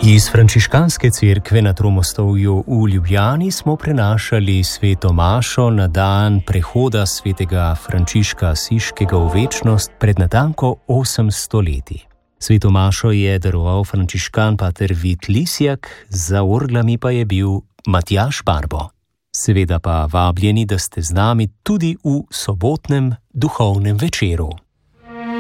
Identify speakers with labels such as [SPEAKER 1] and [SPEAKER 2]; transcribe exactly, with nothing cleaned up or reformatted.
[SPEAKER 1] Iz frančiškanske cerkve na Tromostovju v Ljubljani smo prenašali sveto mašo na dan prehoda svetega Frančiška Asiškega v večnost pred natanko osemsto leti. Sveto mašo je daroval frančiškan pater Vid Lisjak, za orglami pa je bil Matjaž Barbo. Seveda pa vabljeni, da ste z nami tudi v sobotnem duhovnem večeru.